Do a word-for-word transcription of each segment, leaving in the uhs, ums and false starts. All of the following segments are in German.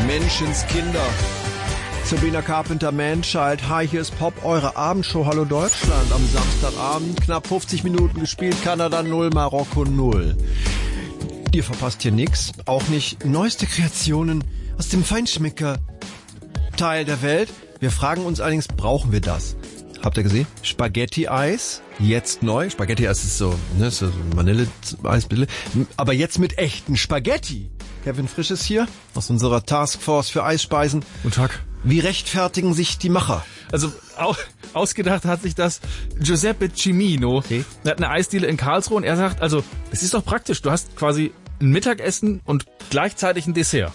Menschenskinder. Sabrina Carpenter, Manchild. Hi, hier ist Pop, eure Abendshow. Hallo Deutschland. Am Samstagabend knapp fünfzig Minuten gespielt. Kanada null, Marokko null. Ihr verpasst hier nix. Auch nicht neueste Kreationen aus dem Feinschmecker-Teil der Welt. Wir fragen uns allerdings, brauchen wir das? Habt ihr gesehen? Spaghetti-Eis. Jetzt neu. Spaghetti-Eis ist so, ne, so Vanille-Eis, aber jetzt mit echten Spaghetti. Kevin Frisch ist hier aus unserer Taskforce für Eisspeisen. Guten Tag. Wie rechtfertigen sich die Macher? Also au- ausgedacht hat sich das Giuseppe Cimino. Okay. Er hat eine Eisdiele in Karlsruhe und er sagt, also es ist doch praktisch, du hast quasi ein Mittagessen und gleichzeitig ein Dessert.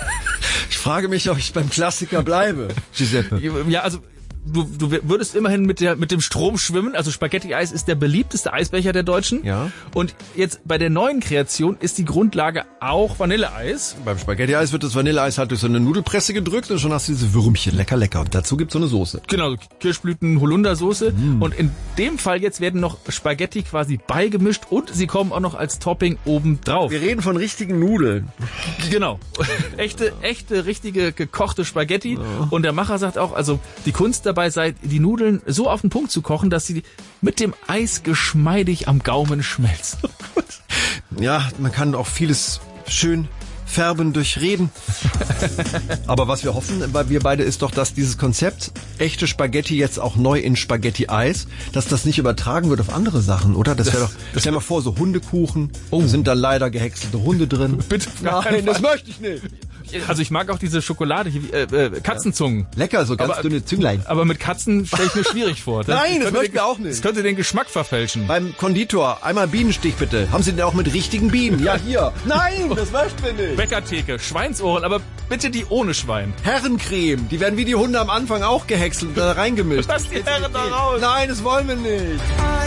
Ich frage mich, ob ich beim Klassiker bleibe, Giuseppe. Ja, also du, du würdest immerhin mit der mit dem Strom schwimmen. Also Spaghetti-Eis ist der beliebteste Eisbecher der Deutschen. Ja. Und jetzt bei der neuen Kreation ist die Grundlage auch Vanilleeis. Beim Spaghetti-Eis wird das Vanilleeis halt durch so eine Nudelpresse gedrückt und schon hast du diese Würmchen. Lecker, lecker. Und dazu gibt's so eine Soße. Genau, Kirschblüten, Holundersoße. Mm. Und in dem Fall jetzt werden noch Spaghetti quasi beigemischt und sie kommen auch noch als Topping oben drauf. Wir reden von richtigen Nudeln. Genau. echte, echte, richtige gekochte Spaghetti. Ja. Und der Macher sagt auch, also die Kunst dabei sei, die Nudeln so auf den Punkt zu kochen, dass sie mit dem Eis geschmeidig am Gaumen schmelzen. Ja, man kann auch vieles schön färben durch Reden. Aber was wir hoffen, weil wir beide, ist doch, dass dieses Konzept echte Spaghetti jetzt auch neu in Spaghetti-Eis, dass das nicht übertragen wird auf andere Sachen, oder? Das wäre doch, stell dir mal vor, so Hundekuchen, oh. Da sind da leider gehäckselte Hunde drin. Bitte, nein, das möchte ich nicht. Also ich mag auch diese Schokolade, hier, äh, äh, Katzenzungen. Lecker, so ganz aber, dünne Zünglein. Aber mit Katzen stelle ich mir schwierig vor. Das Nein, das möchten den, wir auch nicht. Das könnte den Geschmack verfälschen. Beim Konditor, einmal Bienenstich bitte. Haben Sie denn auch mit richtigen Bienen? Ja, hier. Nein, das möchten wir nicht. Bäckertheke, Schweinsohren, aber bitte die ohne Schwein. Herrencreme, die werden wie die Hunde am Anfang auch gehäckselt und da reingemischt. Lass die Herren da raus. Nein, das wollen wir nicht.